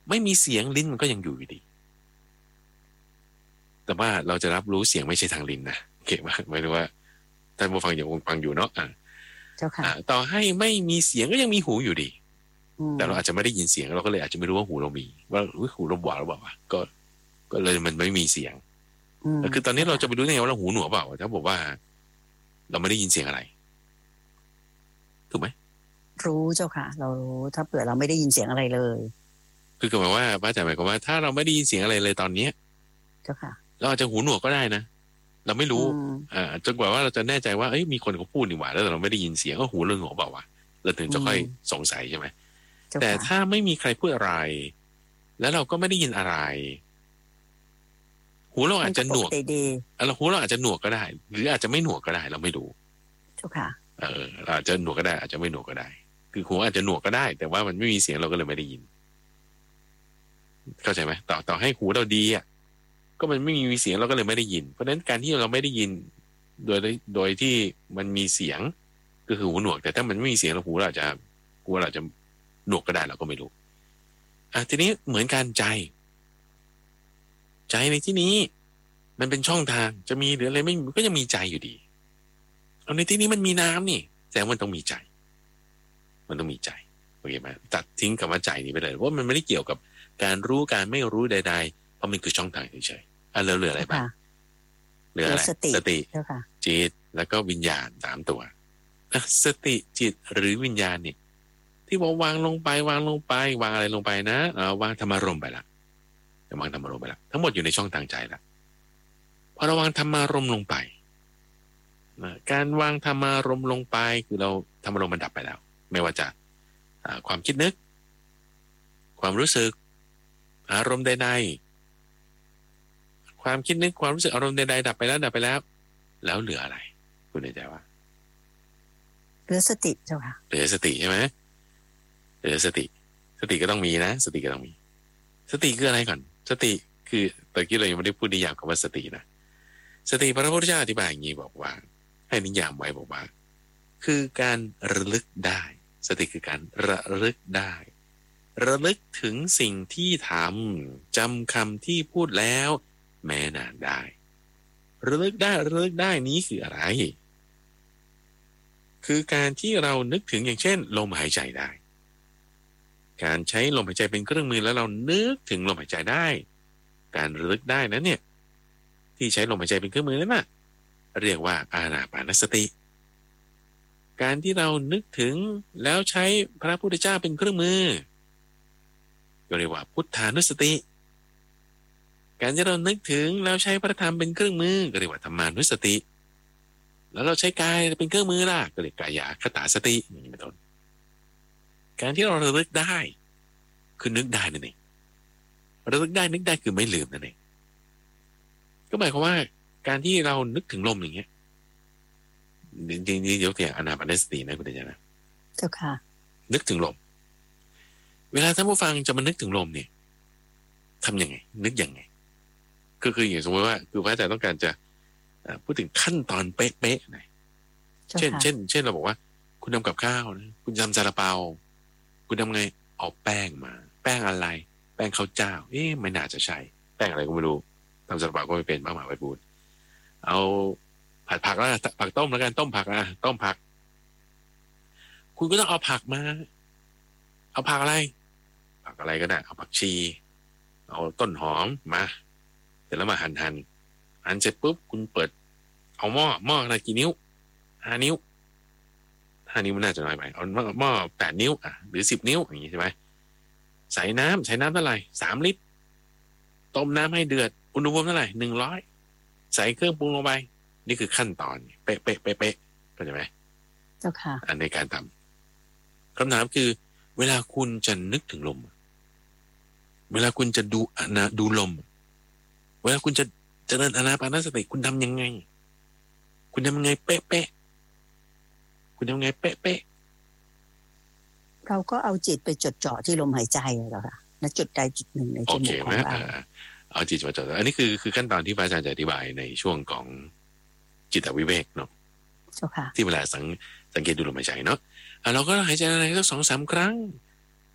ไม่มีเสียงลิ้นมันก็ยังอยู่อยู่ดีแต่ว่าเราจะรับรู้เสียงไม่ใช่ทางลิ้นนะเก่งมากหมายถึงว่าท่านผู้ฟังยังคงฟังอยู่เนาะเจ้าค่ะต่อให้ไม่มีเสียงก็ยังมีหูอยู่ดีแต่เราอาจจะไม่ได้ยินเสียงเราก็เลยอาจจะไม่รู้ว่าหูเรามีว่าหูเราบอดหรือเปล่าก็เลยมันไม่มีเสียงคือตอนนี้เราจะไปรู้ได้ไงว่าเราหูหนวกเปล่าถ้าบอกว่าเราไม่ได้ยินเสียงอะไรถูกไหมรู้เจ้าค่ะเรารู้ถ้าเผื่อเราไม่ได้ยินเสียงอะไรเลยคือหมายว่าพระอาจารย์หมายความว่าถ้าเราไม่ได้ยินเสียงอะไรเลยตอนนี้เจ้าค่ะเราอาจจะหูหนวกก็ได้นะเราไม่รู้จนกว่าว่าเราจะแน่ใจว่าเอ้ยมีคนเขาพูดนี่หว่าแล้วเราไม่ได้ยินเสียงก็หูเราหนวกเปล่าวะเราถึงจะค่อยสงสัยใช่ไหมแต่ถ้าไม่มีใครพูดอะไรแล้วเราก็ไม่ได้ยินอะไรหูเราอาจจะหนวกหูเราอาจจะหนวกก็ได้หรืออาจจะไม่หนวกก็ได้เราไม่รู้เจ้าค่ะอาจจะหนวกก็ได้อาจจะไม่หนวกก็ได้คือหูอาจจะหนวกก็ได้แต่ว่ามันไม่มีเสียงเราก็เลยไม่ได้ยินเข้าใจไหมต่อให้หูเราดีก็มันไม่มีเสียงเราก็เลยไม่ได้ยินเพราะฉะนั้นการที่เราไม่ได้ยินโดยที่มันมีเสียงก็คือหูหนวกแต่ถ้ามันไม่มีเสียงเราหูเราจะหนวกก็ได้เราก็ไม่รู้ทีนี้เหมือนการใจในที่นี้มันเป็นช่องทางจะมีหรืออะไรไม่ก็ยังมีใจอยู่ดีเอาในที่นี้มันมีน้ำนี่แต่มันต้องมีใจมันต้องมีใจโอเคไหมตัดทิ้งคำว่าใจนี้ไปเลยว่ามันไม่ได้เกี่ยวกับการรู้การไม่รู้ใดๆเพราะมันคือช่องทางเฉยๆเหลืออะไรบ้างเหลืออะไรสติจิตแล้วก็วิญญาณ3ตัวสติจิตหรือวิญญาณนี่ที่บอกวางลงไปวางอะไรลงไปนะวางธรรมารมณ์ไปละวางธรรมารมณ์ไปละทั้งหมดอยู่ในช่องทางใจละพอเราวางธรรมารมณ์ลงไปการวางธรรมารมณ์ลงไปคือเราธรรมารมณ์มันดับไปแล้วไม่ว่าจะความคิดนึกความรู้สึกอารมณ์ใดๆความคิดนึกความรู้สึกอารมณ์ใดๆดับไปแล้วแล้วเหลืออะไรคุณในใจว่าเหลือสติเจ้าค่ะเหลือสติใช่ไหมเหลือสติก็ต้องมีนะสติก็ต้องมีสติคืออะไรก่อนสติคือตะกี้เรายังไม่ได้พูดนิยามคำว่าสตินะสติพระพุทธเจ้าอธิบายอย่างนี้บอกว่าให้นิยามไว้บอกว่าคือการระลึกได้สติคือการระลึกได้ระลึกถึงสิ่งที่ทำจำคำที่พูดแล้วแม้นานได้ระลึกได้นี้คืออะไรคือการที่เรานึกถึงอย่างเช่นลมหายใจได้การใช้ลมหายใจเป็นเครื่องมือแล้วเรานึกถึงลมหายใจได้การระลึกได้นั้นเนี่ยที่ใช้ลมหายใจเป็นเครื่องมือนั้นน่ะเรียกว่าอานาปานสติการที่เรานึกถึงแล้วใช้พระพุทธเจ้าเป็นเครื่องมือก็เรียกว่าพุทธานุสติการที่เรานึกถึงแล้วใช้พระธรรมเป็นเครื่องมือก็เรียกว่าธรรมานุสติแล้วเราใช้กายเป็นเครื่องมือล่ะก็เรียกกายคตาสติอย่างนี้เป็นต้นการที่เราระลึกได้คือนึกได้นั่นเองระลึกได้นึกได้คือไม่ลืมนั่นเองก็หมายความว่าการที่เรานึกถึงลมอย่างเงี้ยจริงๆยกตัวอย่างอานาปานสตินะคุณเดชนะเจ้าค่ะนึกถึงลมเวลาท่านผู้ฟังจะมานึกถึงลมเนี่ยทำยังไงนึกยังไงคืออย่างสมมติว่าคือพระอาจารย์ต้องการจะพูดถึงขั้นตอนเป๊ะๆหน่อยเช่นเราบอกว่าคุณทำกับข้าวนะคุณทำซาลาเปาคุณทำไงเอาแป้งมาแป้งอะไรแป้งข้าวเจ้าไม่น่าจะใช่แป้งอะไรก็ไม่รู้ทำซาลาเปาก็ไม่เป็นบ้าหมาไปพูดเอาผัดผักแล้วผักต้มแล้วกันต้มผักคุณก็ต้องเอาผักมาเอาผักอะไรก็ได้เอาผักชีเอาต้นหอมมาเสร็จแล้วมาหั่นเสร็จปุ๊บคุณเปิดเอาหม้ออะไรกี่นิ้ว5 นิ้วมันน่าจะน้อยไปเอาหม้อ8 นิ้วหรือ10 นิ้วอย่างนี้ใช่ไหมใส่น้ำเท่าไหร่3 ลิตรต้มน้ำให้เดือดอุณหภูมิเท่าไหร่100ใส่เครื่องปรุงลงไปนี่คือขั้นตอนเป๊ะเข้าใจไหมเจ้าค่ะในการทำคำถามคือเวลาคุณจะนึกถึงลมเวลาคุณจะดูลมเวลาคุณจะเจริญอานาปานสติคุณทำยังไงคุณทำยังไงเป๊ะคุณทำยังไงเป๊ะเราก็เอาจิตไปจดจ่อที่ลมหายใจแล้วค่ะณจุดใดจุดหนึ่งในจมูกของเราเอาจิตมาจดอันนี้คือขั้นตอนที่พระอาจารย์จะอธิบายในช่วงของจิตวิเวกเนาะที่เวลาสังเกตดูลมหายใจเนาะเราก็หายใจอะไรสัก2-3 ครั้ง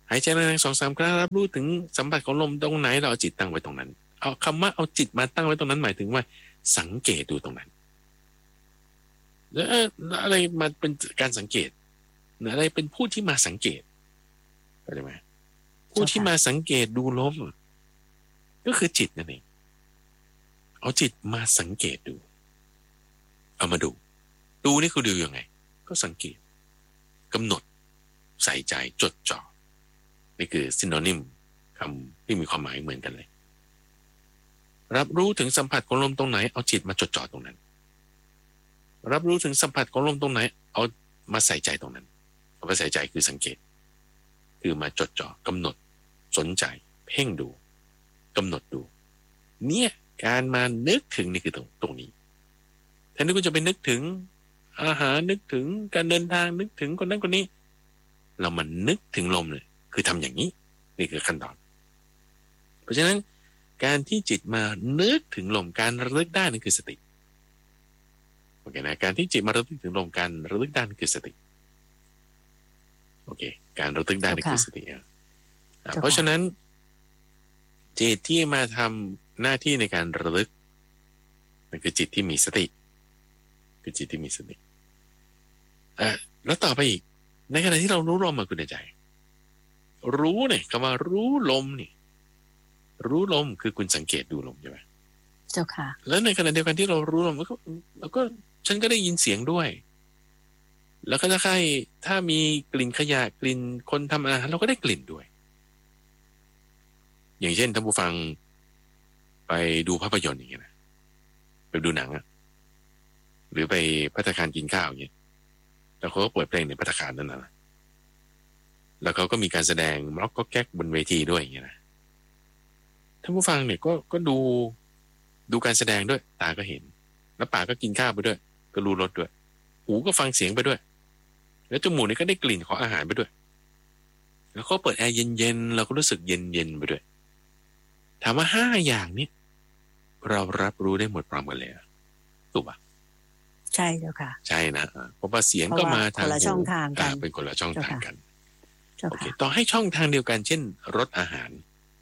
หายใจแรงๆ2-3 ครั้งรับรู้ถึงสัมผัสของลมตรงไหนเราเอาจิตตั้งไว้ตรงนั้นเอาคำว่าเอาจิตมาตั้งไว้ตรงนั้นหมายถึงว่าสังเกตดูตรงนั้นแล้วอะไรมาเป็นการสังเกตอะไรเป็นผู้ที่มาสังเกตเข้าใจไหมผู้ที่มาสังเกตดูลมก็คือจิตนั่นเองเอาจิตมาสังเกตดูเอามาดูนี่คือดูยังไงก็สังเกตกำหนดใส่ใจจดจ่อนี่คือซิโนนิมคำที่มีความหมายเหมือนกันเลยรับรู้ถึงสัมผัสของลมตรงไหนเอาจิตมาจดจ่อตรงนั้นรับรู้ถึงสัมผัสของลมตรงไหนเอามาใส่ใจตรงนั้นเอามาใส่ใจคือสังเกตคือมาจดจ่อกำหนดสนใจเพ่งดูกำหนดดูเนี่ยการมานึกถึงนี่คือตรงนี้แทนที่คุณจะไปนึกถึงอาหารนึกถึงการเดินทางนึกถึงคนนั้นคนนี้เรามันนึกถึงลมเลยคือทำอย่างนี้นี่คือขั้นตอนเพราะฉะนั้นการที่จิตมานึกถึงลมการระลึกได้นั่นคือสติโอเคนะการที่จิตมาระลึกถึงลมการระลึกได้นั่นคือสติโอเคการระลึกได้นั่นคือสติเพราะฉะนั้นจิตที่มาทำหน้าที่ในการระลึกนั่นคือจิตที่มีสติคือจิตที่มีสติแล้วต่อไปอีกในขณะที่เรารู้ลมมาคุณในใจรู้เนี่ยคำว่ารู้ลมนี่รู้ลมคือคุณสังเกตดูลมใช่ไหมเจ้าค่ะแล้วในขณะเดียวกันที่เรารู้ลมแล้วก็ฉันก็ได้ยินเสียงด้วยแล้วก็ถ้ามีกลิ่นขยะกลิ่นคนทำอาหารเราก็ได้กลิ่นด้วยอย่างเช่นท่านผู้ฟังไปดูภาพยนตร์อย่างเงี้ยนะไปดูหนังอะหรือไปภัตตาคารกินข้าวอย่างเงี้ยแล้วเขาก็เปิดเพลงในภัตตาคารนั่นนะแล้วเขาก็มีการแสดงร็อกก็แก๊กบนเวทีด้วยอย่างเงี้ยนะท่านผู้ฟังเนี่ยก็ดูการแสดงด้วยตาก็เห็นแล้วปากก็กินข้าวไปด้วยก็รู้รสด้วยหูก็ฟังเสียงไปด้วยแล้วจมูกนี่ก็ได้กลิ่นของอาหารไปด้วยแล้วก็เปิดแอร์เย็นๆเราก็รู้สึกเย็นๆไปด้วยถามว่า5 อย่างนี้เรารับรู้ได้หมดพร้อมกันเลยถูกปะใช่เจ้าค่ะใช่นะเพราะว่าเสียงก็มาทางคนละช่องทางกันเป็นคนละช่องทางกันโอเคต่อเจ้าค่ะให้ช่องทางเดียวกันเช่นรสอาหาร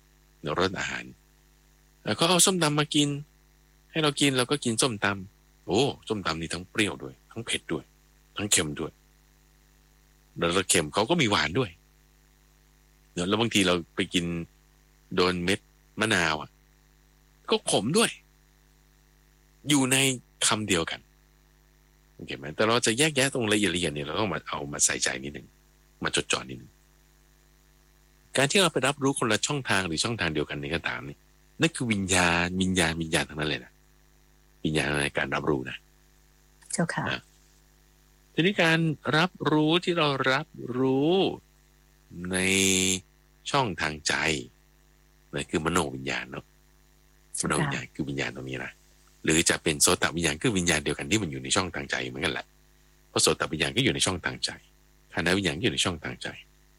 แล้วก็เอาส้มตำมากินให้เรากินเราก็กินส้มตำโอ้ส้มตำนี่ทั้งเปรี้ยวด้วยทั้งเผ็ดด้วยทั้งเค็มด้วยแล้วเค็มเขาก็มีหวานด้วยแล้วบางทีเราไปกินโดนเม็ดมะนาวก็ขมด้วยอยู่ในคำเดียวกันโอเคไหมแต่เราจะแยกแยะตรงละเอียดเนี่ยเราต้องเอามาใส่ใจนิดนึงมาจดจ่อนิดนึงการที่เราไปรับรู้คนละช่องทางหรือช่องทางเดียวกันนี่ก็ตามนี่นั่นคือวิญญาณทั้งนั้นเลยนะวิญญาณในการรับรู้นะเจ้าค่ะทีนี้การรับรู้ที่เรารับรู้ในช่องทางใจนั่นคือมโนวิญญาณเนาะมโนวิญญาณคือวิญญาณตรงนี้นะหรือจะเป็นโสตวิญญาณคือวิญญาณเดียวกันที่มันอยู่ในช่องทางใจเหมือนกันแหละเพราะโสตวิญญาณก็อยู่ในช่องทางใจคานาวิญญาณก็อยู่ในช่องทางใจ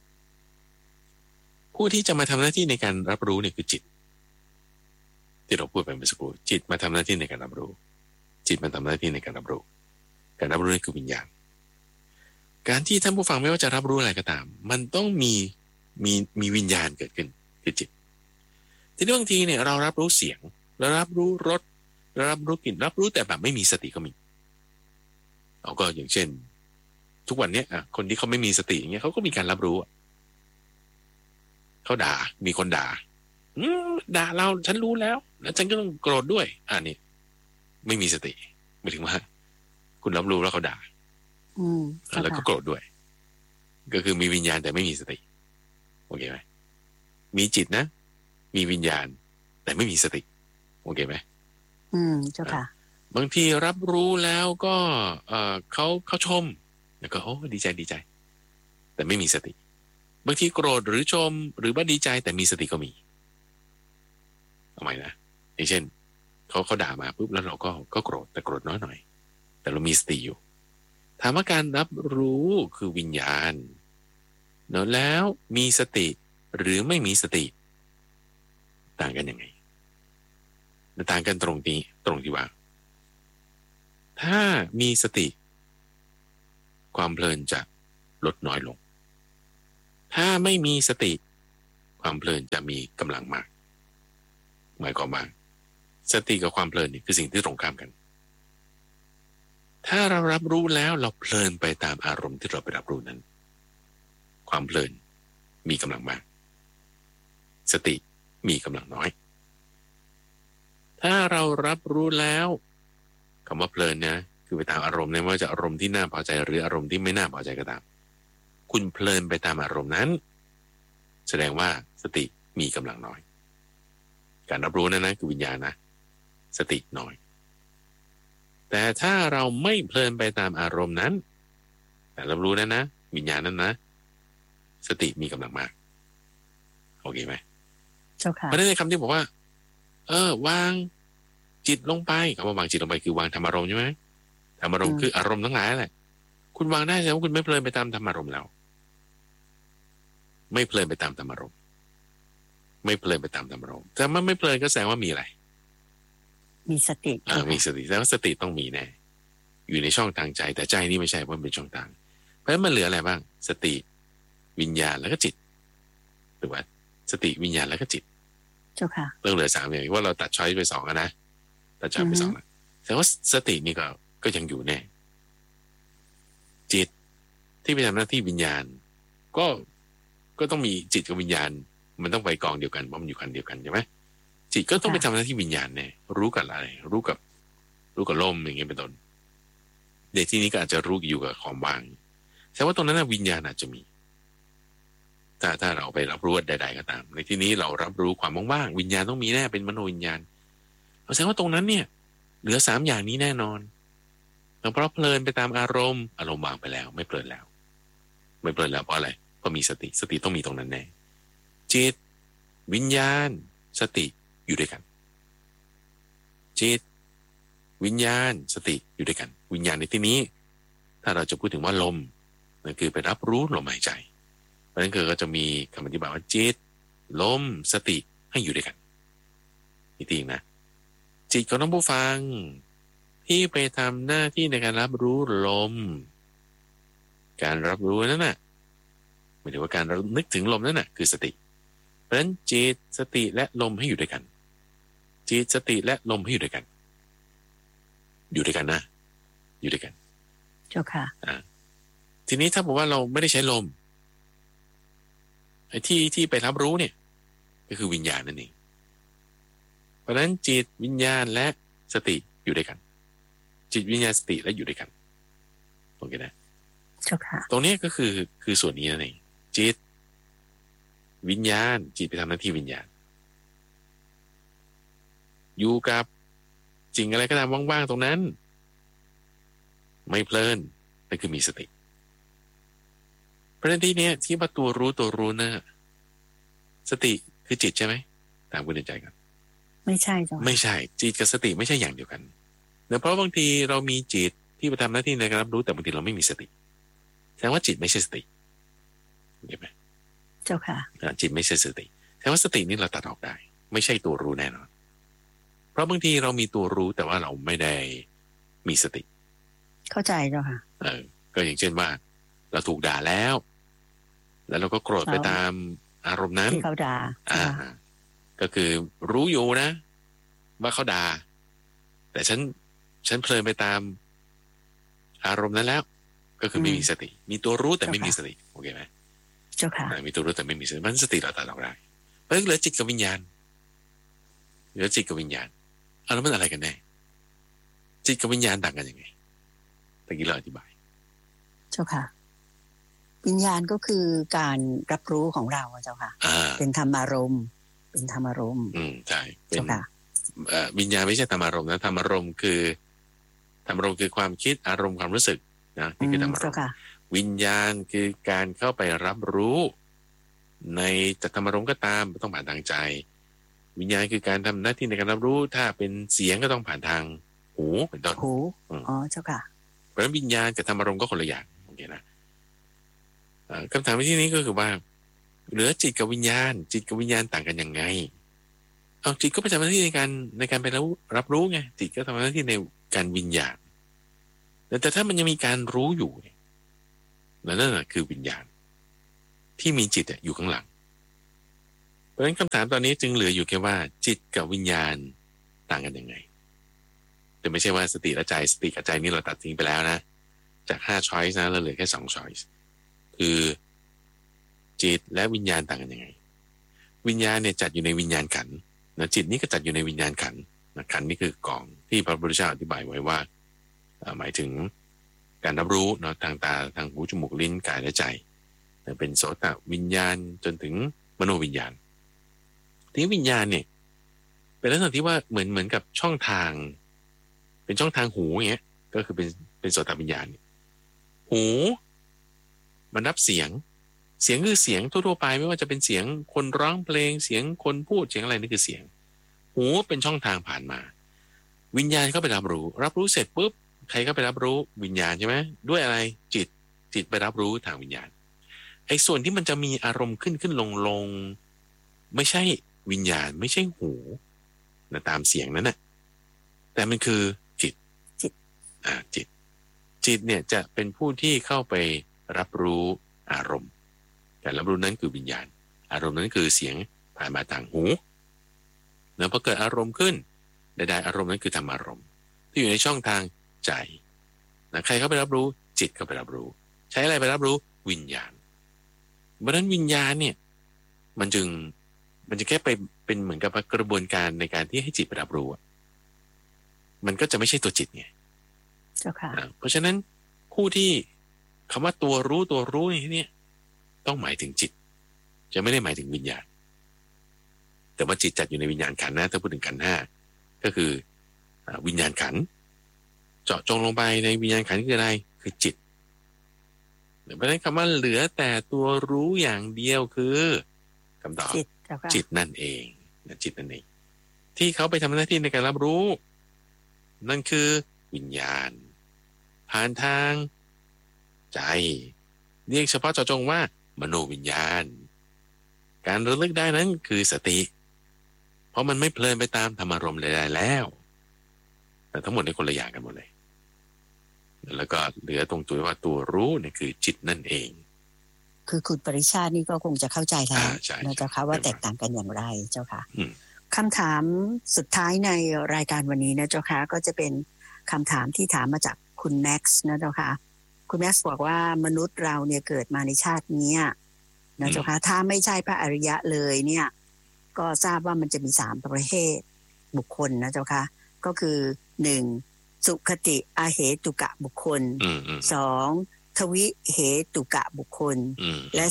ผู้ที่จะมาทำหน้าที่ในการรับรู้เนี่ยคือจิตที่เราพูดไปเมื่อสักครู่จิตมาทำหน้าที่ในการรับรู้จิตมันทำหน้าที่ในการรับรู้นี่คือวิญญาณการที่ท่านผู้ฟังไม่ว่าจะรับรู้อะไรก็ตามมันต้องมีวิญญาณเกิดขึ้นคือจิตทีนี้บางทีเนี่ยเรารับรู้เสียงเรารับรู้รสเรารับรู้กลิ่นรับรู้แต่แบบไม่มีสติก็มีเราก็อย่างเช่นทุกวันนี้คนที่เขาไม่มีสติอย่างเงี้ยเขาก็มีการรับรู้เขาด่ามีคนด่าเราฉันรู้แล้วฉันก็ต้องโกรธด้วยนี่ไม่มีสติหมายถึงว่าคุณรับรู้แล้วเขาด่าแล้วก็โกรธด้วยก็คือมีวิญญาณแต่ไม่มีสติโอเคไหมมีจิตนะมีวิญญาณแต่ไม่มีสติโอเคไหมเจ้าค่ะบางทีรับรู้แล้วก็เขาชมแล้วก็โอ้ดีใจแต่ไม่มีสติบางทีโกรธหรือชมหรือว่าดีใจแต่มีสติก็มีทำไมนะอย่างเช่นเขาด่ามาปุ๊บแล้วเราก็โกรธแต่โกรธน้อยหน่อยแต่เรามีสติอยู่ถามว่าการรับรู้คือวิญญาณเนอะแล้วมีสติหรือไม่มีสติต่างกันยังไงต่างกันตรงที่ว่าถ้ามีสติความเพลินจะลดน้อยลงถ้าไม่มีสติความเพลินจะมีกำลังมากหมายความว่าสติกับความเพลินนี่คือสิ่งที่ตรงข้ามกันถ้าเรารับรู้แล้วเราเพลินไปตามอารมณ์ที่เราไปรับรู้นั้นความเพลินมีกำลังมากสติมีกำลังน้อยถ้าเรารับรู้แล้วคำว่าเพลินนะคือไปตามอารมณ์ไม่ว่าจะอารมณ์ที่น่าพอใจหรืออารมณ์ที่ไม่น่าพอใจก็ตามคุณเพลินไปตามอารมณ์นั้นแสดงว่าสติมีกำลังน้อยการรับรู้นั้นนะคือวิญญาณนะสติน้อยแต่ถ้าเราไม่เพลินไปตามอารมณ์นั้นแต่รับรู้นั้นนะวิญญาณนั้นนะสติมีกำลังมากโอเคไหมเจ้าค่ะเพราะฉะนั้นในคำที่บอกว่าวางจิตลงไปคำว่าวางจิตลงไปคือวางธรรมอารมณ์ใช่ไหมธรรมอารมณ์คืออารมณ์ทั้งหลายแหละคุณวางได้แสดงว่าคุณไม่เพลินไปตามธรรมอารมณ์แล้วไม่เพลินไปตามธรรมอารมณ์ไม่เพลินไปตามธรรมอารมณ์แต่มันไม่เพลินก็แสดงว่ามีอะไรมีสติมีสติแล้วสติต้องมีแน่อยู่ในช่องทางใจแต่ใจนี่ไม่ใช่เพราะมันเป็นช่องทางเพราะฉะนั้นมันเหลืออะไรบ้างสติวิญญาณแล้วก็จิตหรือว่าสติวิญญาณแล้วก็จิตเจ้าค่ะเรื่องเหลือ3อย่างว่าเราตัดช้อยไป2นะตัดช้อยไป2นะแต่ว่าสตินี่ก็ยังอยู่แน่จิตที่ไปทำหน้าที่วิญญาณก็ต้องมีจิตกับวิญญาณมันต้องไปกองเดียวกันเพราะมันอยู่คันเดียวกันใช่ไหมจิตก็ต้องไปทำหน้าที่วิญญาณแน่รู้กับอะไรรู้กับลมอย่างเงี้ยเป็นต้นในที่นี้ก็อาจจะรู้อยู่กับความว่างแต่ว่าตรงนั้นวิญญาณอาจจะมีถ้าเราไปรับรู้ใดๆก็ตามในที่นี้เรารับรู้ความว่างๆวิญญาณต้องมีแน่เป็นมโนวิญญาณแสดงว่าตรงนั้นเนี่ยเหลือ3อย่างนี้แน่นอนเพราะเพลินไปตามอารมณ์วางไปแล้วไม่เพลินแล้วไม่เพลินแล้วเพราะอะไรเพราะมีสติต้องมีตรงนั้นแน่จิตวิญญาณสติอยู่ด้วยกันจิตวิญญาณสติอยู่ด้วยกันวิญญาณในที่นี้ถ้าเราจะพูดถึงว่าลมนั่นคือไปรับรู้ลมหายใจเพราะนั้นก็จะมีคำอธิบายว่าจิตลมสติให้อยู่ด้วยกันจริงๆนะจิตของน้องผู้ฟังที่ไปทำหน้าที่ในการรับรู้ลมการรับรู้นั่นน่ะหมายถึงว่าการนึกถึงลมนั่นน่ะคือสติเพราะฉะนั้นจิตสติและลมให้อยู่ด้วยกันจิตสติและลมให้อยู่ด้วยกันอยู่ด้วยกันนะอยู่ด้วยกันเจ้าค่ะทีนี้ถ้าบอกว่าเราไม่ได้ใช้ลมไอ้ที่ไปรับรู้เนี่ยก็คือวิญญาณนั่นเองเพราะฉะนั้นจิตวิญญาณและสติอยู่ด้วยกันจิตวิญญาณสติและอยู่ด้วยกันโอเคนะเจ้าค่ะตรงนี้ก็คือส่วนนี้นั่นเองจิตวิญญาณจิตไปทำหน้าที่วิญญาณอยู่กับสิ่งอะไรก็ตามว่างๆตรงนั้นไม่เพลินนั่นคือมีสติเพราะฉะนั้นที่นี้ที่ว่าตัวรู้นะสติคือจิตใช่ไหมตามคุณในใจกันไม่ใช่จ้ะไม่ใช่จิตกับสติไม่ใช่อย่างเดียวกันเพราะบางทีเรามีจิตที่ไปทำหน้าที่ในการรับรู้แต่บางทีเราไม่มีสติแสดงว่าจิตไม่ใช่สติเห็นไหมเจ้าค่ะจิตไม่ใช่สติแสดงว่าสตินี่เราตัดออกได้ไม่ใช่ตัวรู้แน่นอนเพราะบางทีเรามีตัวรู้แต่ว่าเราไม่ได้มีสติเข้าใจเจ้าค่ะก็อย่างเช่นว่าเราถูกด่าแล้วเราก็โกรธไปตามอารมณ์นั้นที่เขาด่าก็คือรู้อยู่นะว่าเขาด่าแต่ฉันเพลินไปตามอารมณ์นั้นแล้วก็คือไม่มีสติมีตัวรู้แต่ไม่มีสติโอเคไหมเจ้าค่ะมีตัวรู้แต่ไม่มีสติมันสติเราตัดออกได้เพราะฉะนั้นเหลือจิตกับวิญญาณเหลือจิตกับวิญญาณแล้วมันอะไรกันแน่จิตกับวิญญาณต่างกันยังไงตะกี้เราอธิบายเจ้าค่ะวิญญาณก็คือการรับรู้ของเราเจ้าค่ะเป็นธรรมอารมณ์เป็นธรรมอารมณ์ใช่เป็นวิญญาณไม่ใช่ธรรมอารมณ์นะธรรมอารมณ์คือธรรมอารมณ์คือความคิดอารมณ์ความรู้สึกนะนี่คือธรรมอารมณ์วิญญาณคือการเข้าไปรับรู้ในธรรมอารมณ์ก็ตามต้องผ่านทางใจวิญญาณคือการทำหน้าที่ในการรับรู้ถ้าเป็นเสียงก็ต้องผ่านทางหูเป็นต้นหูเจ้าค่ะเพราะฉะนั้นวิญญาณกับธรรมอารมณ์ก็คนละอย่างโอเคนะคำถามที่นี้ก็คือว่าเหลือจิตกับวิญญาณจิตกับวิญญาณต่างกันยังไงเอาจิตก็ไปทำหน้าที่ในการไปรับรู้ไงจิตก็ทำหน้าที่ในการวิญญาณแต่ถ้ามันยังมีการรู้อยู่นั่นแหละคือวิญญาณที่มีจิตอยู่ข้างหลังราะฉะนั้นคำถามตอนนี้จึงเหลืออยู่แค่ว่าจิตกับวิญญาณต่างกันยังไงแต่ไม่ใช่ว่าสติและใจสติกับใจนี่เราตัดทิ้งไปแล้วนะจาก5 choice นะเราเหลือแค่2 choice คือจิตและวิญญาณต่างกันยังไงวิญญาณเนี่ยจัดอยู่ในวิญญาณขันธ์นะจิตนี่ก็จัดอยู่ในวิญญาณขันธ์นะขันธ์นี่คือกองที่พระพุทธเจ้าอธิบายไว้ว่าหมายถึงการรับรู้เนาะทางตาทางหูจมูกลิ้นกายและใจเป็นโสตวิญญาณจนถึงมโนวิญญาณที่วิญญาณเนี่ยเป็นลักษณะที่ว่าเหมือนกับช่องทางเป็นช่องทางหูอย่างเงี้ยก็คือเป็นโสตวิญญาณหูมันรับเสียงคือเสียงทั่วๆไปไม่ว่าจะเป็นเสียงคนร้องเพลงเสียงคนพูดเสียงอะไรนี่คือเสียงหูเป็นช่องทางผ่านมาวิญญาณก็ไปรับรู้เสร็จปุ๊บใครก็ไปรับรู้วิญญาณใช่ไหมด้วยอะไรจิตไปรับรู้ทางวิญญาณไอ้ส่วนที่มันจะมีอารมณ์ขึ้นลงไม่ใช่วิญญาณไม่ใช่หูนะตามเสียงนั้นนะแต่มันคือจิตเนี่ยจะเป็นผู้ที่เข้าไปรับรู้อารมณ์การรับรู้นั้นคือวิญญาณอารมณ์นั้นคือเสียงผ่านมาทางหูแล้วพอเกิดอารมณ์ขึ้นใดๆอารมณ์นั้นคือธรรมอารมณ์ที่อยู่ในช่องทางใจนะใครเข้าไปรับรู้จิตเข้าไปรับรู้ใช้อะไรไปรับรู้วิญญาณเพราะฉะนั้นวิญญาณเนี่ยมันจะแค่ไปเป็นเหมือนกับกระบวนการในการที่ให้จิตไปรับรู้มันก็จะไม่ใช่ตัวจิตไงเพราะฉะนั้นผู้ที่คำว่าตัวรู้นี่ต้องหมายถึงจิตจะไม่ได้หมายถึงวิญญาณแต่ว่าจิตจัดอยู่ในวิญญาณขันธ์นะถ้าพูดถึงขันธ์5ก็คือวิญญาณขันธ์เจาะจงลงไปในวิญญาณขันธ์คืออะไรคือจิตเพราะฉะนั้นคำว่าเหลือแต่ตัวรู้อย่างเดียวคือคำตอบจิตนั่นเองจิตนั่นเองที่เขาไปทำหน้าที่ในการรับรู้นั่นคือวิญญาณผ่านทางใจเรียกเฉพาะเจาะจงว่ามโนวิญญาณการระลึกได้นั้นคือสติเพราะมันไม่เพลินไปตามธรรมารมณ์ใดๆแล้วแต่ทั้งหมดในคนละอย่างกันหมดเลยแล้วก็เหลือตรงตัวว่าตัวรู้เนี่ยคือจิตนั่นเองคือคุณปริชาตินี่ก็คงจะเข้าใจแล้วนะเจ้าค่ะว่าแตกต่างกันอย่างไรเจ้าค่ะคำถามสุดท้ายในรายการวันนี้นะเจ้าค่ะก็จะเป็นคำถามที่ถามมาจากคุณแม็กซ์นะเจ้าค่ะคุณแม็กซ์บอกว่ามนุษย์เราเนี่ยเกิดมาในชาตินี้นะเจ้าค่ะถ้าไม่ใช่พระอริยะเลยเนี่ยก็ทราบว่ามันจะมี3ประเภทบุคคลนะเจ้าค่ะก็คือ1สุขติอเหตุกะบุคคล2ทวิเหตุกะบุคคลและ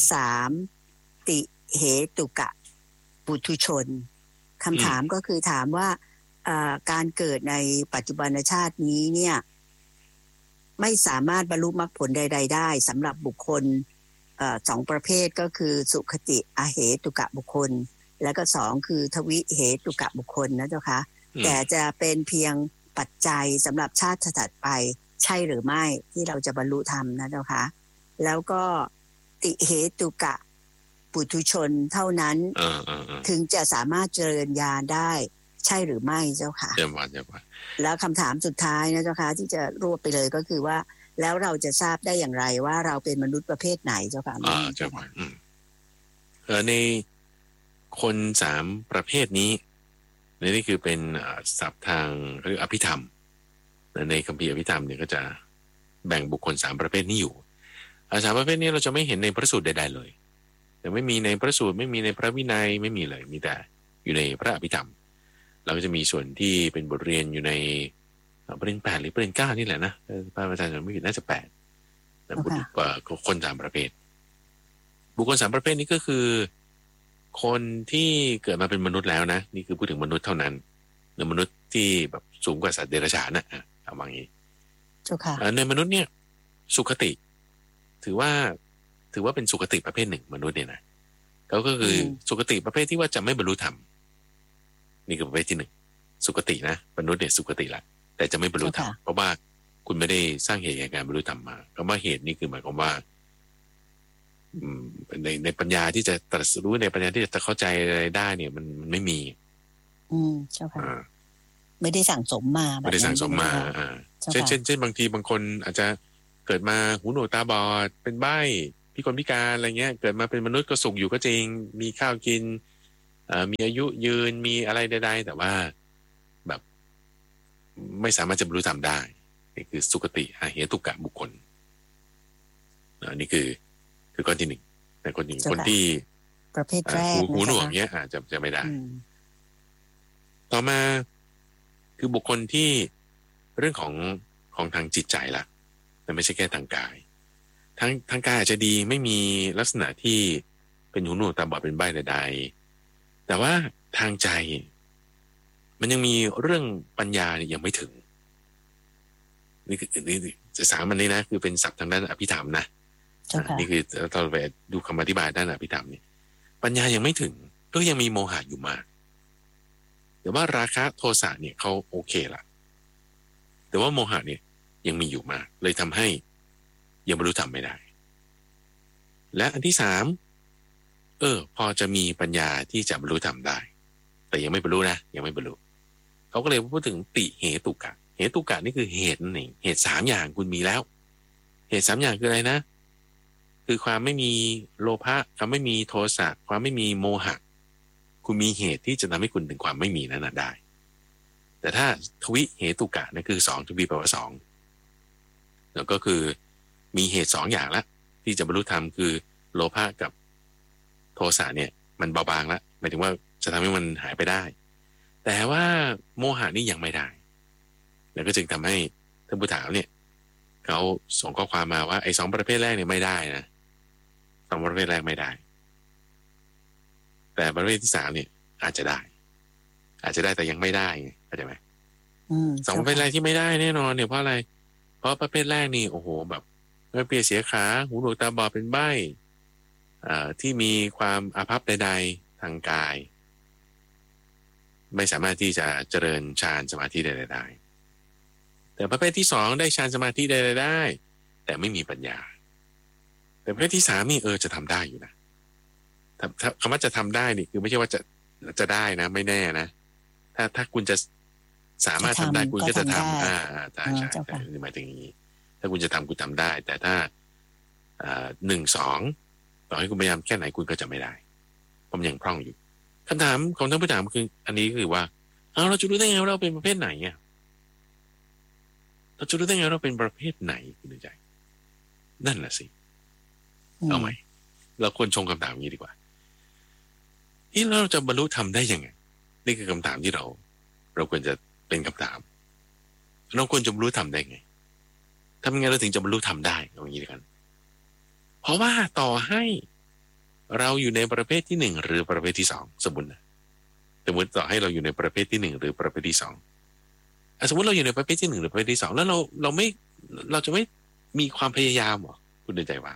3ติเหตุกะปุถุชนคำถามก็คือถามว่าการเกิดในปัจจุบันชาตินี้เนี่ยไม่สามารถบรรลุมรรคผลใดๆได้สำหรับบุคคล2ประเภทก็คือสุขติอเหตุกะบุคคลและก็2คือทวิเหตุกะบุคคลนะเจ้าค่ะแต่จะเป็นเพียงปัจจัยสำหรับชาติถัดไปใช่หรือไม่ที่เราจะบรรลุธรรมนะเจ้าค่ะแล้วก็ติเหตุกะปุถุชนเท่านั้นถึงจะสามารถเจริญญาณได้ใช่หรือไม่เจ้าค่ะเจ้าค่ะแล้วคำถามสุดท้ายนะเจ้าค่ะที่จะรวบไปเลยก็คือว่าแล้วเราจะทราบได้อย่างไรว่าเราเป็นมนุษย์ประเภทไหนเจ้าค่ะเจ้าค่ะในคน3ประเภทนี้นี่คือเป็นศัพท์ทางเรียกอภิธรรมในคัมภีร์อภิธรรมเนี่ยก็จะแบ่งบุคคล3ประเภทนี้อยู่3ประเภทนี้เราจะไม่เห็นในพระสูตรใดๆเลยแต่ไม่มีในพระสูตรไม่มีในพระวินัยไม่มีเลยมีแต่อยู่ในพระอภิธรรมเราก็จะมีส่วนที่เป็นบทเรียนอยู่ในประเด็น8หรือประเด็น9นี่แหละนะพระอาจารย์ไม่ผิดน่าจะ8แต่บุคคล3ประเภทบุคคล3ประเภทนี้ก็คือคนที่เกิดมาเป็นมนุษย์แล้วนะนี่คือพูดถึงมนุษย์เท่านั้นหรือมนุษย์ที่แบบสูงกว่าสัตว์เดรัจฉานนะเอาว่างี้ในมนุษย์เนี่ยสุขติถือว่าเป็นสุขติประเภทหนึ่งมนุษย์เนี่ยนะเขาก็คือสุขติประเภทที่ว่าจะไม่บรรลุธรรมนี่คือประเภทที่1สุขตินะมนุษย์เนี่ยสุขติละแต่จะไม่บรรลุธรรมเพราะว่าคุณไม่ได้สร้างเหตุแห่งการบรรลุธรรมมาคำว่าเหตุนี่คือหมายความว่าในปัญญาที่จะตรัสรู้ในปัญญาที่จะเข้าใจอะไรได้เนี่ยมันไม่มีเจ้าค่ะไม่ได้สั่งสมมาไม่ได้สั่งสมมาเช่นบางทีบางคนอาจจะเกิดมาหูหนวกตาบอดเป็นใบ้พิกลพิการอะไรเงี้ยเกิดมาเป็นมนุษย์ก็สุขอยู่ก็จริงมีข้าวกินมีอายุยืนมีอะไรใดๆแต่ว่าแบบไม่สามารถจะบรรลุธรรมได้นี่คือสุคติเหตุกะบุคคลนี่คือข้อที่หนึ่งแต่คนหนึ่งคนที่ประเภทแรกหูหนวกเนี้ยอาจจะไม่ได้ต่อมาคือบุคคลที่เรื่องของทางจิตใจละแต่ไม่ใช่แค่ทางกายทางกายอาจจะดีไม่มีลักษณะที่เป็นหูหนวกตาบอดเป็นใบ้ใดๆแต่ว่าทางใจมันยังมีเรื่องปัญญาเนี่ยยังไม่ถึงนี่คือจะสามันนี่นะคือเป็นศัพท์ทางด้านอภิธรรมนะนี่คือเราไปดูคำอธิบายด้านอภิธรรมนี่ปัญญายังไม่ถึงก็ยังมีโมหะอยู่มากแต่ว่าราคะโทสะเนี่ยเขาโอเคละแต่ว่าโมหะเนี่ยยังมีอยู่มากเลยทำให้ยังบรรลุธรรมไม่ได้และอันที่สามพอจะมีปัญญาที่จะบรรลุธรรมได้แต่ยังไม่บรรลุนะยังไม่บรรลุเขาก็เลยพูดถึงติเหตุกะเหตุกะนี่คือเหตุนั่นเองเหตุสามอย่างคุณมีแล้วเหตุสามอย่างคืออะไรนะคือความไม่มีโลภะความไม่มีโทสะความไม่มีโมหะคุณมีเหตุที่จะทำให้คุณถึงความไม่มีนั้นได้แต่ถ้าทวิเหตุกะนั่นคือสองทวีแปลว่าสองแล้วก็คือมีเหตุสองอย่างละที่จะบรรลุธรรมคือโลภะกับโทสะเนี่ยมันเบาบางละหมายถึงว่าจะทำให้มันหายไปได้แต่ว่าโมหะนี่ยังไม่ได้แล้วก็จึงทำให้ท่านผู้ถามเนี่ยเขาส่งข้อความมาว่าไอ้สองประเภทแรกเนี่ยไม่ได้นะสองประเภทแรกไม่ได้แต่ประเภทที่สามเนี่ยอาจจะได้แต่ยังไม่ได้ไงเข้าใจไหมสองประเภทแรกที่ไม่ได้แน่นอนเนี่ยเพราะอะไรเพราะประเภทแรกนี่โอ้โหแบบไม่เปียเสียขาหูหนวกตาบอดเป็นใบ้ที่มีความอาภัพใดๆทางกายไม่สามารถที่จะเจริญฌานสมาธิใดๆได้แต่ประเภทที่สองได้ฌานสมาธิใดๆได้แต่ไม่มีปัญญาแต่ประเภทที่สามนี่จะทำได้อยู่นะคำว่าจะทำได้นี่คือไม่ใช่ว่าจะได้นะไม่แน่นะถ้าคุณจะสามารถทำได้คุณก็จะทำใช่หมายถึงอย่างนี้ถ้าคุณจะทำคุณทำได้แต่ถ้า1 2ต่อให้คุณพยายามแค่ไหนคุณก็จะไม่ได้ผมยังพร่องอยู่คำถามของท่านผู้ถามคืออันนี้คือว่าเราจะรู้ได้ไงว่าเราเป็นประเภทไหนอ่ะเราจะรู้ได้ไงเราเป็นประเภทไหนคุณใจนั่นแหละสิเอาไหมเราควรชงคำถามนี้ดีกว่าเราจะบรรลุธรรมได้ยังไงนี่คือคำถามที่เราควรจะเป็นคำถามเราควรจะบรรลุธรรมได้ไงทำยังไงเราถึงจะบรรลุธรรมได้เอาอย่างนี้ดีกันเพราะว่าต่อให้เราอยู่ในประเภทที่หนึ่งหรือประเภทที่สองสมมติต่อให้เราอยู่ในประเภทที่หนึ่งหรือประเภทที่สองสมมติเราอยู่ในประเภทที่หนึ่งหรือประเภทที่สองแล้วเราจะไม่มีความพยายามหรอคุณเดินใจว่า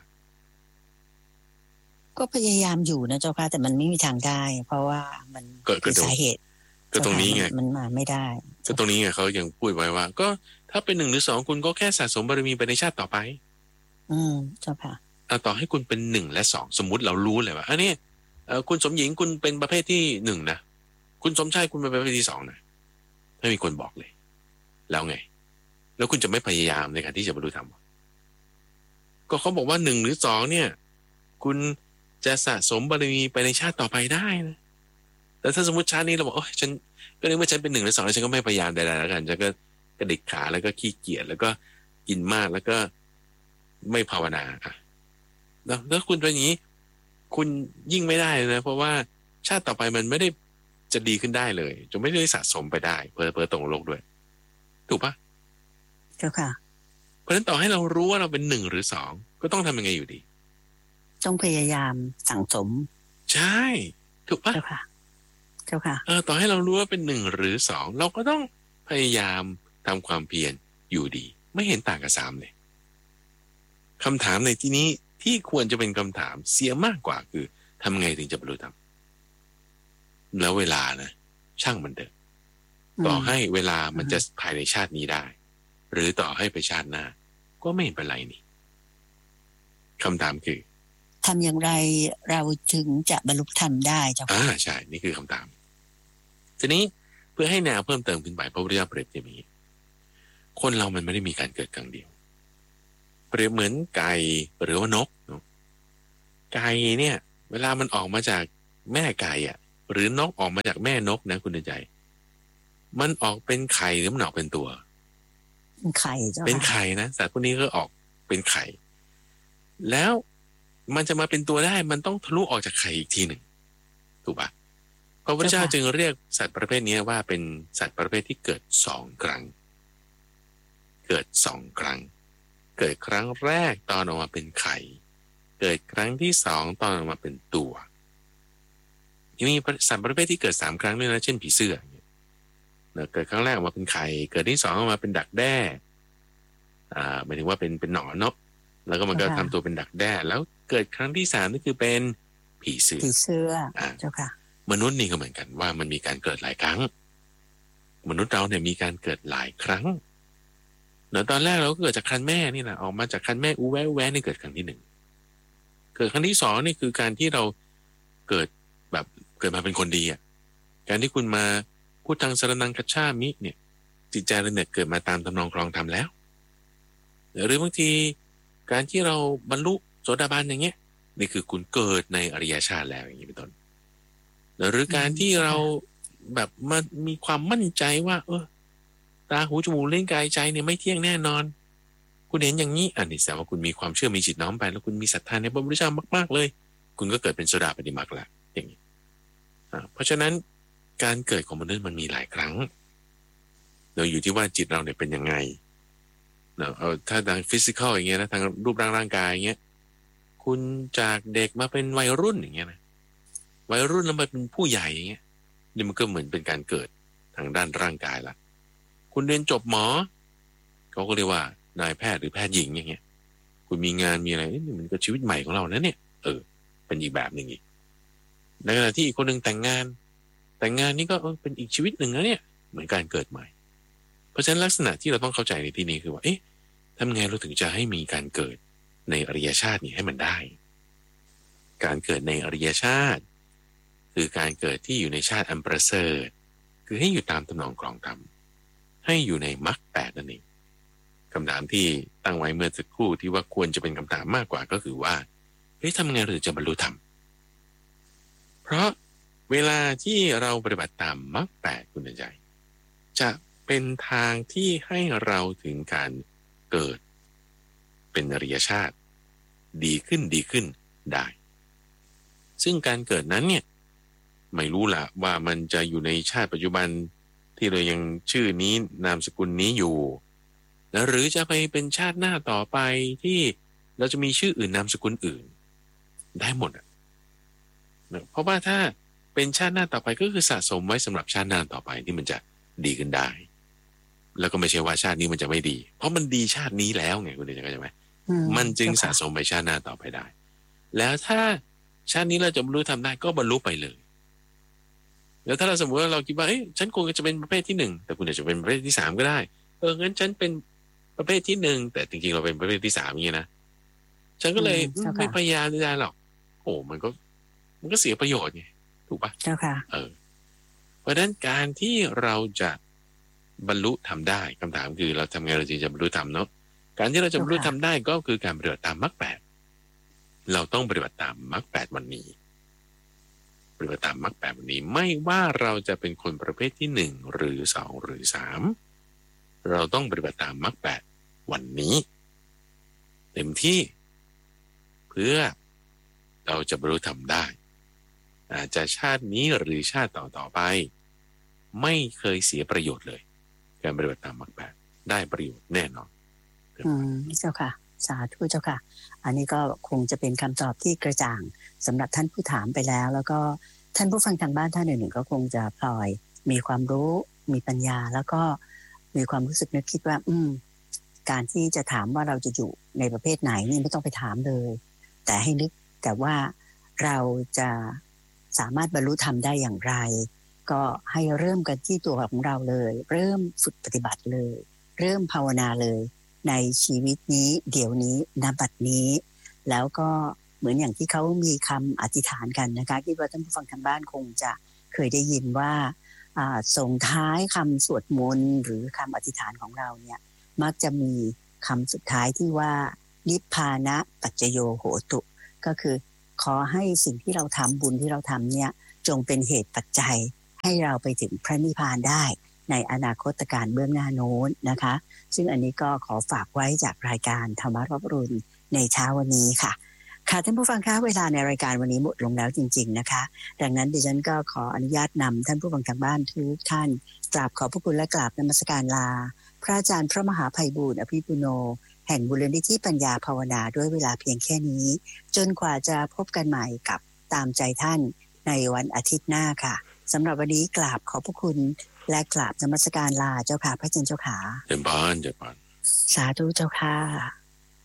ก็พยายามอยู่นะเจ้าค่ะแต่มันไม่มีทางได้เพราะว่ามันคือสาเหตุก็ตรงนี้ไงมันมาไม่ได้ก็ตรงนี้ไงเขายังพูดไว้ว่าก็ถ้าเป็น1 หรือ 2คุณก็แค่สะสมบารมีไปในชาติต่อไปเจ้าค่ะต่อให้คุณเป็น1 และ 2สมมุติเรารู้เลยว่าอันนี้คุณสมหญิงคุณเป็นประเภทที่1นะคุณสมชายคุณเป็นประเภทที่2นะไม่มีคนบอกเลยแล้วไงแล้วคุณจะไม่พยายามในการที่จะบรรลุธรรมก็เขาบอกว่า1 หรือ 2เนี่ยคุณจะสะสมบารมีไปในชาติต่อไปได้นะแต่ถ้าสมมติชาตินี้เราบอกฉันก็นึกว่าฉันเป็น1 หรือ 2แล้วฉันก็ไม่พยายามใดๆแล้วกันฉันก็กระดิกขาแล้วก็ขี้เกียจแล้วก็กินมากแล้วก็ไม่ภาวนาแล้วคุณเป็นอย่างนี้คุณยิ่งไม่ได้นะเพราะว่าชาติต่อไปมันไม่ได้จะดีขึ้นได้เลยจะไม่ได้สะสมไปได้เพิ่มตรงโลกด้วยถูกปะเจ้าค่ะเพราะฉะนั้นต่อให้เรารู้ว่าเราเป็น1 หรือ 2ก็ต้องทำยังไงอยู่ดีต้องพยายามสั่งสมใช่ถูกปะเจ้าค่ะต่อให้เรารู้ว่าเป็น1 หรือ 2เราก็ต้องพยายามทำความเพียรอยู่ดีไม่เห็นต่างกับ3เลยคำถามในที่นี้ที่ควรจะเป็นคำถามเสียมากกว่าคือทำไงถึงจะบรรลุธรรมแล้วเวลานะช่างมันเถอะต่อให้เวลามันจะภายในชาตินี้ได้หรือต่อให้ไปชาติหน้าก็ไม่เห็นเป็นไรนี่คำถามคือทำอย่างไรเราถึงจะบรรลุธรรมได้เจ้าค่ะใช่นี่คือคำถามทีนี้เพื่อให้แนวเพิ่มเติมขึ้นไปพระพุทธเจ้าเปรียบอย่างนี้คนเรามันไม่ได้มีการเกิดครั้งเดียวเปรียบเหมือนไก่หรือว่านกไก่เนี่ยเวลามันออกมาจากแม่ไก่หรือนกออกมาจากแม่นกนะคุณใจมันออกเป็นไข่หรือมันออกเป็นตัวเป็นไข่เจ้าเป็นไข่นะสัตว์พวกนี้ก็ออกเป็นไข่แล้วมันจะมาเป็นตัวได้มันต้องทะลุออกจากไข่อีกทีหนึ่งถูกปะพระพุทธเจ้าจึงเรียกสัตว์ประเภทนี้ว่าเป็นสัตว์ประเภทที่เกิด2 ครั้งเกิด2 ครั้งเกิดครั้งแรกตอนออกมาเป็นไข่เกิดครั้งที่2ตอนออกมาเป็นตัวมีสัตว์ประเภทที่เกิด3 ครั้งด้วยนะเช่นผีเสื้อเกิดครั้งแรกออกมาเป็นไข่เกิดที่2ออกมาเป็นดักแด้หมายถึงว่าเป็นหนอนเนาะแล้วก็มันก็ทำตัวเป็นดักแด้แล้วเกิดครั้งที่3นี่คือเป็นผีเสื้อเจ้าค่ะมนุษย์นี่ก็เหมือนกันว่ามันมีการเกิดหลายครั้งมนุษย์เราเนี่ยมีการเกิดหลายครั้งตอนแรกเราก็เกิดจากครรภ์แม่นี่แหละออกมาจากครรภ์แม่อูแวะนี่เกิดครั้งที่1เกิดครั้งที่2นี่คือการที่เราเกิดมาเป็นคนดีอ่ะการที่คุณมาพูดทางสรนังคัจฉามิเนี่ยจิตใจเราเนี่ยเกิดมาตามทำนองครองธรรมแล้วหรือบางทีการที่เราบรรลุโสดาบันอย่างเงี้ยนี่คือคุณเกิดในอริยชาติแล้วอย่างนี้เป็นต้นหรือการที่เราแบบมามีความมั่นใจว่าตาหูจมูกลิ้นกายใจเนี่ยไม่เที่ยงแน่นอนคุณเห็นอย่างนี้อันนี้แสดงว่าคุณมีความเชื่อมีจิตน้อมไปแล้วคุณมีศรัทธาในพระพุทธเจ้ามากๆเลยคุณก็เกิดเป็นโสดาปัตติมรรคแล้วอย่างนี้เพราะฉะนั้นการเกิดของมนุษย์มันมีหลายครั้งเราอยู่ที่ว่าจิตเราเนี่ยเป็นยังไงเอาถ้าทางฟิสิกอลอย่างเงี้ยนะทางรูปร่างกายอย่างเงี้ยคุณจากเด็กมาเป็นวัยรุ่นอย่างเงี้ยนะวัยรุ่นแล้วมาเป็นผู้ใหญ่อย่างเงี้ยนี่มันก็เหมือนเป็นการเกิดทางด้านร่างกายละคุณเรียนจบหมอเขาก็เรียกว่านายแพทย์หรือแพทย์หญิงอย่างเงี้ยคุณมีงานมีอะไรนี่มันก็ชีวิตใหม่ของเรานะเนี่ยเป็นอีกแบบหนึ่งอีกในขณะที่อีกคนหนึ่งแต่งงานนี่ก็เป็นอีกชีวิตหนึ่งนะเนี่ยเหมือนการเกิดใหม่เพราะฉะนั้นลักษณะที่เราต้องเข้าใจในที่นี้คือว่าทำไงเราถึงจะให้มีการเกิดในอริยชาตินี่ให้มันได้การเกิดในอริยชาติคือการเกิดที่อยู่ในชาติอันประเสริฐคือให้อยู่ตามทำนองครองธรรมให้อยู่ในมรรค8นั่นเองคำถามที่ตั้งไว้เมื่อสักครู่ที่ว่าควรจะเป็นคำถามมากกว่าก็คือว่าทำไงเราจะบรรลุธรรมเพราะเวลาที่เราปฏิบัติตามมรรค8คุณใจจะเป็นทางที่ให้เราถึงการเกิดเป็นอริยชาติดีขึ้นได้ซึ่งการเกิดนั้นเนี่ยไม่รู้ละว่ามันจะอยู่ในชาติปัจจุบันที่เรายังชื่อนี้นามสกุลนี้อยู่หรือจะไปเป็นชาติหน้าต่อไปที่เราจะมีชื่ออื่นนามสกุลอื่นได้หมดเพราะว่าถ้าเป็นชาติหน้าต่อไปก็คือสะสมไว้สำหรับชาติหน้าต่อไปที่มันจะดีขึ้นได้แล้วก็ไม่ใช่ว่าชาตินี้มันจะไม่ดีเพราะมันดีชาตินี้แล้วไงคุณเดชเข้าใจไหมมันจึงสะสมไปชาติหน้าต่อไปได้แล้วถ้าชาตินี้เราจะบรรลุทำได้ก็บรรลุไปเลยแล้วถ้าเราสมมติว่าเราคิดว่าฉันคงจะเป็นประเภทที่1แต่คุณอาจจะเป็นประเภทที่3ก็ได้งั้นฉันเป็นประเภทที่1แต่จริงๆเราเป็นประเภทที่3อย่างนี้นะฉันก็เลยไม่พยายามได้หรอกมันก็เสียประโยชน์ไงถูกปะเจ้าค่ะเพราะฉะนั้นการที่เราจะบรรลุทำได้คำถามคือเราทำไงเราจึงจะบรรลุธรรมเนาะการที่เราจะบรรลุทำได้ก็คือการปฏิบัติตามมรรค8เราต้องปฏิบัติตามมรรค8วันนี้ปฏิบัติตามมรรค8วันนี้ไม่ว่าเราจะเป็นคนประเภทที่1หรือ2หรือ3เราต้องปฏิบัติตามมรรค8วันนี้เต็มที่เพื่อเราจะบรรลุธรรมได้อาจจะชาตินี้หรือชาติต่อไปไม่เคยเสียประโยชน์เลยการปฏิบัติตามมรรค8ได้ประโยชน์แน่นอนเจ้าค่ะสาธุเจ้าค่ะอันนี้ก็คงจะเป็นคำตอบที่กระจ่างสำหรับท่านผู้ถามไปแล้วก็ท่านผู้ฟังทางบ้านท่านอื่นๆก็คงจะพลอยมีความรู้มีปัญญาแล้วก็มีความรู้สึกนึกคิดว่าการที่จะถามว่าเราจะอยู่ในประเภทไหนนี่ไม่ต้องไปถามเลยแต่ให้นึกแต่ว่าเราจะสามารถบรรลุธรรมได้อย่างไรก็ให้เริ่มกันที่ตัวของเราเลยเริ่มฝึกปฏิบัติเลยเริ่มภาวนาเลยในชีวิตนี้เดี๋ยวนี้ณบัดนี้แล้วก็เหมือนอย่างที่เขามีคำอธิษฐานกันนะคะคิดว่าท่านผู้ฟังทางบ้านคงจะเคยได้ยินว่าส่งท้ายคำสวดมนต์หรือคำอธิษฐานของเราเนี่ยมักจะมีคำสุดท้ายที่ว่านิพพานะปัจจโยโหตุก็คือขอให้สิ่งที่เราทำบุญที่เราทำเนี่ยจงเป็นเหตุปัจจัยให้เราไปถึงพระนิพพานได้ในอนาคตการเบื้องหน้าโน้นนะคะซึ่งอันนี้ก็ขอฝากไว้จากรายการธรรมรับรุณในเช้าวันนี้ค่ะค่ะท่านผู้ฟังคะเวลาในรายการวันนี้หมดลงแล้วจริงๆนะคะดังนั้นดิฉันก็ขออนุญาตนำท่านผู้ฟังทางบ้านทุกท่านกราบขอบพระคุณและกราบนมัสการลาพระอาจารย์พระมหาไพบูลย์อภิปุโนแห่งมูลนิธิปัญญาภาวนาด้วยเวลาเพียงแค่นี้จนกว่าจะพบกันใหม่กับตามใจท่านในวันอาทิตย์หน้าค่ะสำหรับวันนี้กราบขอบพระคุณและกราบนมัสการลาเจ้าค่ะพระอาจารย์เจ้าค่ะเจ้าบ้านสาธุเจ้าค่ะ